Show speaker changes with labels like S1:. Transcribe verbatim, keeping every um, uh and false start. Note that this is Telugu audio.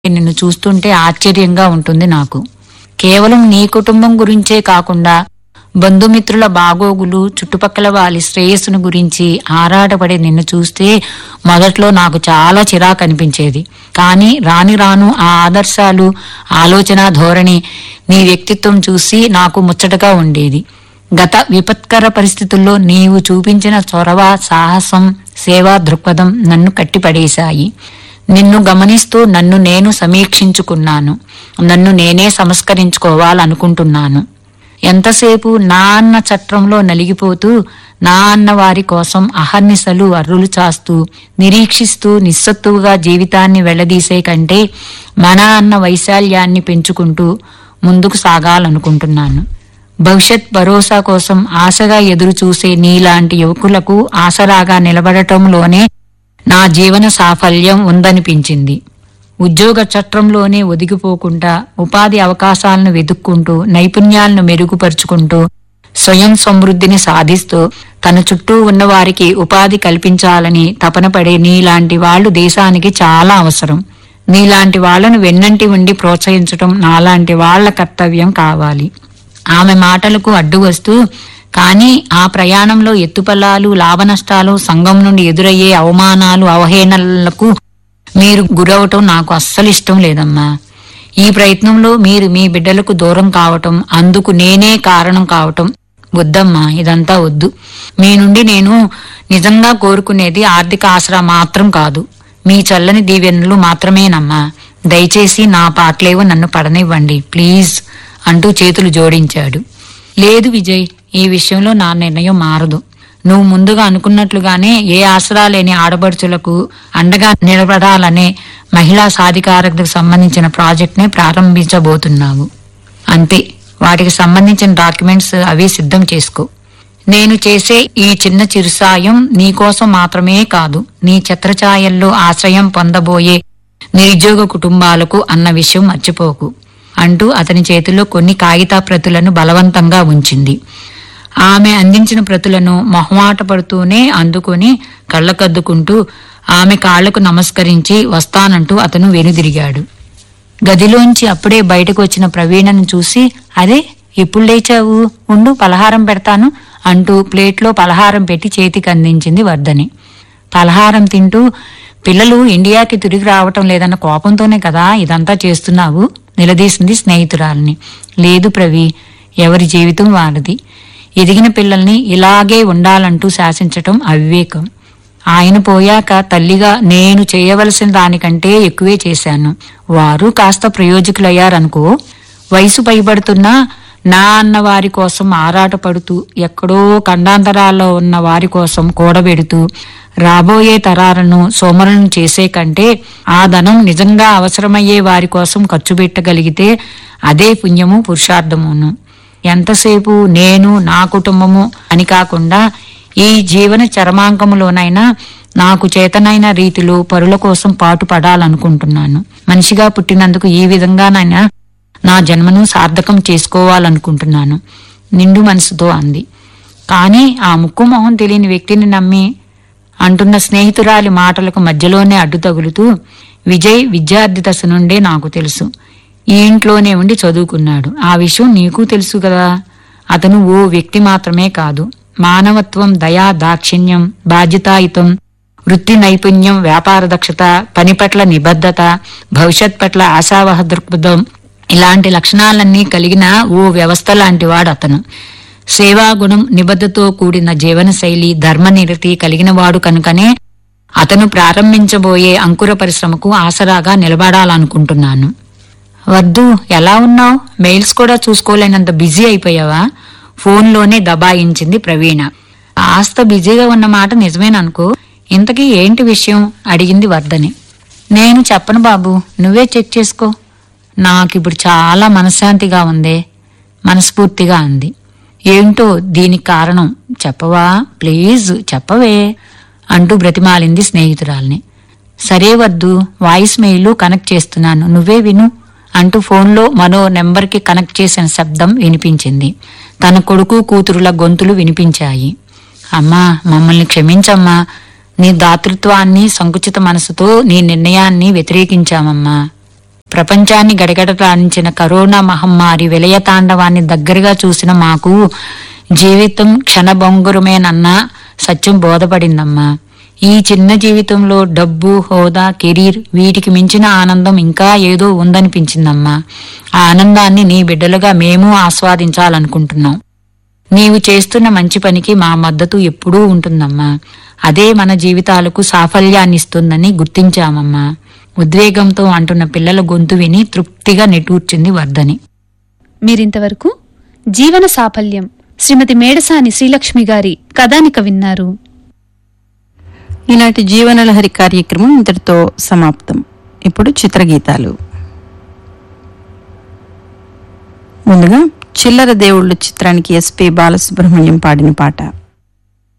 S1: నిన్ను చూస్తుంటే ఆశ్చర్యంగా ఉంటుంది నాకు. కేవలం నీ కుటుంబం గురించే కాకుండా బంధుమిత్రుల బాగోగులు, చుట్టుపక్కల వాళ్ళ శ్రేయస్సును గురించి ఆరాటపడే నిన్ను చూస్తే మొదట్లో నాకు చాలా చిరాకు అనిపించేది. కానీ రాని రాను ఆ ఆదర్శాలు, ఆలోచన ధోరణి, నీ వ్యక్తిత్వం చూసి నాకు ముచ్చటగా ఉండేది. గత విపత్కర పరిస్థితుల్లో నీవు చూపించిన చొరవ, సాహసం, సేవా దృక్పథం నన్ను కట్టిపడేశాయి. నిన్ను గమనిస్తూ నన్ను నేను సమీక్షించుకున్నాను. నన్ను నేనే సంస్కరించుకోవాలనుకుంటున్నాను. ఎంతసేపు నా అన్న చట్రంలో నలిగిపోతూ నా అన్న వారి కోసం అహర్నిశలు అర్రులు చాస్తూ నిరీక్షిస్తూ నిస్సత్తువుగా జీవితాన్ని వెళ్లదీసే కంటే మన అన్న వైశాల్యాన్ని పెంచుకుంటూ ముందుకు సాగాలనుకుంటున్నాను. భవిష్యత్ భరోసా కోసం ఆశగా ఎదురు చూసే నీలాంటి యువకులకు ఆసరాగా నిలబడటంలోనే నా జీవన సాఫల్యం ఉందనిపించింది. ఉద్యోగ చట్రంలోనే ఒదిగిపోకుండా ఉపాధి అవకాశాలను వెతుక్కుంటూ నైపుణ్యాలను మెరుగుపరుచుకుంటూ స్వయం సమృద్ధిని సాధిస్తూ తన చుట్టూ ఉన్న వారికి ఉపాధి కల్పించాలని తపన పడే నీలాంటి వాళ్లు దేశానికి చాలా అవసరం. నీలాంటి వాళ్లను వెన్నంటి ఉండి ప్రోత్సహించటం నాలాంటి వాళ్ల కర్తవ్యం కావాలి. ఆమె మాటలకు అడ్డు వస్తూ, కానీ ఆ ప్రయాణంలో ఎత్తుపల్లాలు, లాభనష్టాలు, సంఘం నుండి ఎదురయ్యే అవమానాలు, అవహేళనలకు మీరు గురవటం నాకు అస్సలు ఇష్టం లేదమ్మా. ఈ ప్రయత్నంలో మీరు మీ బిడ్డలకు దూరం కావటం, అందుకు నేనే కారణం కావటం వద్దమ్మా. ఇదంతా వద్దు. మీ నుండి నేను నిజంగా కోరుకునేది ఆర్థిక ఆసరా మాత్రం కాదు, మీ చల్లని దీవెనలు మాత్రమేనమ్మా. దయచేసి నా పాటలేవో నన్ను పడనివ్వండి ప్లీజ్ అంటూ చేతులు జోడించాడు. లేదు విజయ్, ఈ విషయంలో నా నిర్ణయం మారదు. నువ్వు ముందుగా అనుకున్నట్లుగానే ఏ ఆసరా లేని ఆడబడుచులకు అండగా నిలబడాలనే మహిళా సాధికారతకు సంబంధించిన ప్రాజెక్ట్ నే ప్రారంభించబోతున్నావు. అంతే, వాటికి సంబంధించిన డాక్యుమెంట్స్ అవి సిద్ధం చేసుకో. నేను చేసే ఈ చిన్న చిరుసాయం నీకోసం మాత్రమే కాదు, నీ ఛత్రఛాయల్లో ఆశ్రయం పొందబోయే నిరుద్యోగ కుటుంబాలకు అన్న విషయం మర్చిపోకు అంటూ అతని చేతిలో కొన్ని కాగితా ప్రతులను బలవంతంగా ఉంచింది. ఆమె అందించిన ప్రతులను మొహమాట పడుతూనే అందుకుని కళ్ళకద్దుకుంటూ ఆమె కాళ్లకు నమస్కరించి వస్తానంటూ అతను వెనుదిరిగాడు. గదిలోంచి అప్పుడే బయటకు వచ్చిన ప్రవీణను చూసి, అదే ఇప్పుడు లేచావు, ఉండు పలహారం పెడతాను అంటూ ప్లేట్లో పలహారం పెట్టి చేతికి అందించింది వర్ధని. పలహారం తింటూ, పిల్లలు ఇండియాకి తిరిగి రావటం లేదన్న కోపంతోనే కదా ఇదంతా చేస్తున్నావు నిలదీసింది స్నేహితురాల్ని. లేదు ప్రవీ, ఎవరి జీవితం వారిది. ఎదిగిన పిల్లల్ని ఇలాగే ఉండాలంటూ శాసించటం అవివేకం. ఆయన పోయాక తల్లిగా నేను చేయవలసిన దానికంటే ఎక్కువే చేశాను. వారు కాస్త ప్రయోజకులయ్యారనుకో. వయసు పైబడుతున్నా నా అన్న వారి కోసం ఆరాటపడుతూ, ఎక్కడో ఖండాంతరాల్లో ఉన్న వారి కోసం కూడబెడుతూ రాబోయే తరాలను సోమరులను చేసే కంటే ఆ ధనం నిజంగా అవసరమయ్యే వారి కోసం ఖర్చు పెట్టగలిగితే అదే పుణ్యము, పురుషార్థమును. ఎంతసేపు నేను, నా కుటుంబము అని కాకుండా ఈ జీవన చరమాంకములోనైనా నాకు చేతనైన రీతిలో పరుల కోసం పాటు పడాలనుకుంటున్నాను. మనిషిగా పుట్టినందుకు ఈ విధంగానైనా నా జన్మను సార్థకం చేసుకోవాలనుకుంటున్నాను నిండు మనసుతో అంది. కానీ ఆ ముక్కు మొహం తెలియని వ్యక్తిని నమ్మి అంటున్న స్నేహితురాలి మాటలకు మధ్యలోనే అడ్డు తగులుతూ, విజయ్ విద్యార్థి దశ నుండే నాకు తెలుసు. ఈ ఇంట్లోనే ఉండి చదువుకున్నాడు. ఆ విషయం నీకు తెలుసు కదా. అతను ఓ వ్యక్తి మాత్రమే కాదు, మానవత్వం, దయా, దాక్షిణ్యం, బాధ్యతాయుతం, వృత్తి నైపుణ్యం, వ్యాపార దక్షత, పని పట్ల నిబద్ధత, భవిష్యత్ పట్ల ఆశావహ దృక్పథం, ఇలాంటి లక్షణాలన్నీ కలిగిన ఓ వ్యవస్థ లాంటి వాడు అతను. సేవాగుణం, నిబద్ధతో కూడిన జీవనశైలి, ధర్మనిరతి కలిగిన వాడు కనుకనే అతను ప్రారంభించబోయే అంకుర పరిశ్రమకు ఆసరాగా నిలబడాలనుకుంటున్నాను. వద్దు, ఎలా ఉన్నావు? మెయిల్స్ కూడా చూసుకోలేనంత బిజీ అయిపోయావా? ఫోన్లోనే దబాయించింది ప్రవీణ. కాస్త బిజీగా ఉన్న మాట నిజమేననుకో. ఇంతకీ ఏంటి విషయం అడిగింది వర్ధని. నేను చెప్పను బాబు, నువ్వే చెక్ చేసుకో. నాకిప్పుడు చాలా మనశ్శాంతిగా ఉందే మనస్ఫూర్తిగా అంది. ఏంటో దీనికి కారణం చెప్పవా ప్లీజ్, చెప్పవే అంటూ బ్రతిమాలింది స్నేహితురాల్ని. సరే వద్దు, వాయిస్ మెయిల్ కనెక్ట్ చేస్తున్నాను, నువ్వే విను అంటూ ఫోన్లో మరో నెంబర్కి కనెక్ట్ చేసిన శబ్దం వినిపించింది. తన కొడుకు కూతురుల గొంతులు వినిపించాయి. అమ్మా, మమ్మల్ని క్షమించమ్మా, నీ దాతృత్వాన్ని, సంకుచిత మనసుతో నీ నిర్ణయాన్ని వ్యతిరేకించామమ్మా. ప్రపంచాన్ని గడగడలాడించిన కరోనా మహమ్మారి విలయ తాండవాన్ని దగ్గరగా చూసిన మాకు జీవితం క్షణభంగురమేనన్న సత్యం బోధపడిందమ్మా. ఈ చిన్న జీవితంలో డబ్బు, హోదా, కెరీర్ వీటికి మించిన ఆనందం ఇంకా ఏదో ఉందనిపించిందమ్మా. ఆ ఆనందాన్ని నీ బిడ్డలుగా మేము ఆస్వాదించాలనుకుంటున్నాం. నీవు చేస్తున్న మంచి పనికి మా మద్దతు ఎప్పుడూ ఉంటుందమ్మా. అదే మన జీవితాలకు సాఫల్యాన్నిస్తుందని గుర్తించామమ్మా. ఉద్వేగంతో అంటున్న పిల్లల గొంతు విని తృప్తిగా నిట్టూర్చింది వర్ధని.
S2: మీరింతవరకు జీవన సాఫల్యం శ్రీమతి మేడసాని శ్రీలక్ష్మి గారి కథానిక విన్నారు.
S3: ఈనాటి జీవనలహరి కార్యక్రమం ఇంతటితో సమాప్తం. ఇప్పుడు చిత్రగీతాలు. ముందుగా చిల్లర దేవుళ్ళు చిత్రానికి ఎస్పి బాలసుబ్రహ్మణ్యం పాడిన పాట.